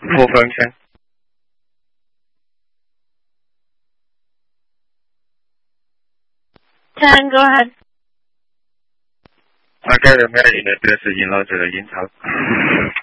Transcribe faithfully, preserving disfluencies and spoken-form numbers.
Four phone ten. Ten, go ahead. I got a married in the best in law to the in house.